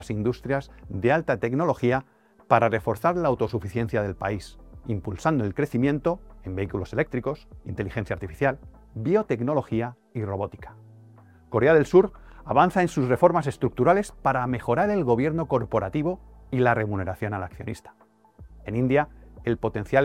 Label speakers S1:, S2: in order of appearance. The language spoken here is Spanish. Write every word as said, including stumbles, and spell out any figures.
S1: industrias de alta tecnología para reforzar la autosuficiencia del país, impulsando el crecimiento en vehículos eléctricos, inteligencia artificial, biotecnología y robótica. Corea del Sur avanza en sus reformas estructurales para mejorar el gobierno corporativo y la remuneración al accionista. En India, el potencial